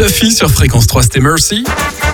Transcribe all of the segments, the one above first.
Duffy sur Fréquence 3, c'était Mercy.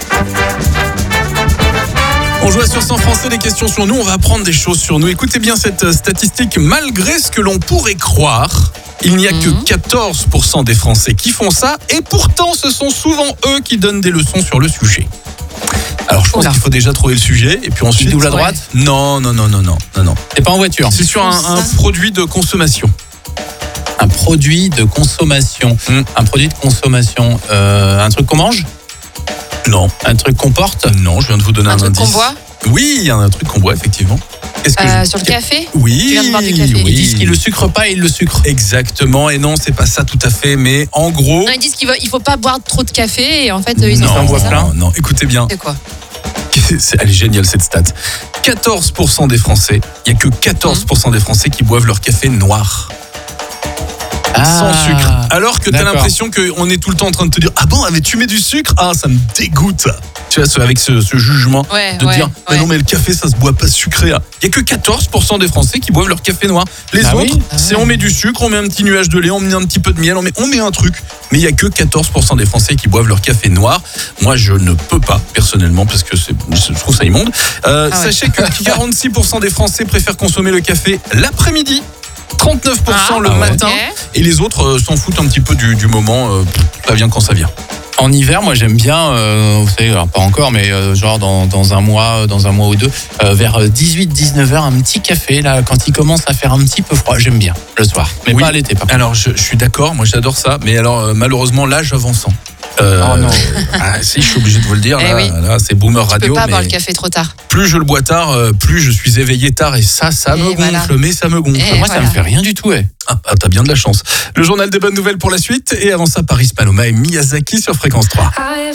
On joue à Sur 100 Français, des questions sur nous, on va apprendre des choses sur nous. Écoutez bien cette statistique, malgré ce que l'on pourrait croire, il n'y a que 14% des Français qui font ça, et pourtant ce sont souvent eux qui donnent des leçons sur le sujet. Alors je pense qu'il faut déjà trouver le sujet, et puis ensuite... Double à droite ? Non. C'est pas en voiture. C'est sur un produit de consommation. Un produit de consommation. Un produit de consommation. Un truc qu'on mange ? Non. Un truc qu'on porte ? Non, je viens de vous donner un indice. Un truc qu'on boit ? Oui, il y a un truc qu'on boit, effectivement. Sur le café ? Oui. Tu viens de boire du café. Ils disent qu'ils le sucrent pas, ils le sucrent. Exactement, et non, c'est pas ça tout à fait, mais en gros... Non, ils disent qu'il faut pas boire trop de café, et en fait, ils en boivent ça. plein. Non, écoutez bien. C'est quoi ? Elle est géniale cette stat. 14% des Français, il n'y a que 14% des Français qui boivent leur café noir. Sans sucre. Alors que tu as l'impression qu'on est tout le temps en train de te dire « Ah bon, mais tu mets du sucre ? Ah, ça me dégoûte !» Tu vois, avec ce jugement de dire « Mais non, mais le café, ça se boit pas sucré. » Il n'y a que 14% des Français qui boivent leur café noir. Les autres, c'est on met du sucre, on met un petit nuage de lait, on met un petit peu de miel, on met un truc. Mais il n'y a que 14% des Français qui boivent leur café noir. Moi, je ne peux pas, personnellement, parce que je trouve ça immonde. Sachez que 46% des Français préfèrent consommer le café l'après-midi. 39% le matin, et les autres s'en foutent un petit peu du moment, ça vient quand ça vient. En hiver, moi j'aime bien, vous savez, alors pas encore, mais genre dans un mois ou deux, vers 18-19h, un petit café, là, quand il commence à faire un petit peu froid, j'aime bien, le soir. Mais pas à l'été, pas. Alors je suis d'accord, moi j'adore ça, mais alors malheureusement l'âge avançant. non. Si, je suis obligé de vous le dire, là c'est Boomer Radio. Tu peux pas boire le café trop tard. Plus je le bois tard, plus je suis éveillé tard, et ça me gonfle, mais ça me gonfle. Moi ça me fait rien du tout, t'as bien de la chance. Le journal des bonnes nouvelles pour la suite, et avant ça, Paris Paloma et Miyazaki sur Fréquence 3.